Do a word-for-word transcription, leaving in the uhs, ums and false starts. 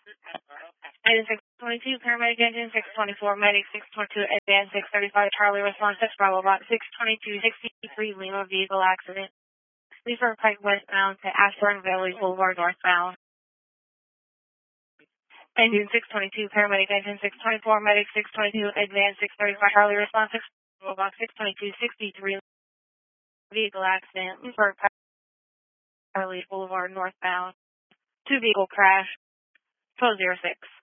Engine six twenty-two, paramedic engine six twenty-four, medic six twenty-two, advance six thirty-five, Charlie response six, Bravo Bot six twenty-two, sixty-three, Lima vehicle accident. Lever Pike westbound to Ashburn Valley Boulevard northbound. Engine six twenty-two, paramedic engine six twenty-four, medic six twenty-two, advance six thirty-five, Charlie response six, Bravo Bot six twenty-two, sixty-three, vehicle accident. Lever Pike Valley Boulevard northbound. Two vehicle crash. twelve oh six.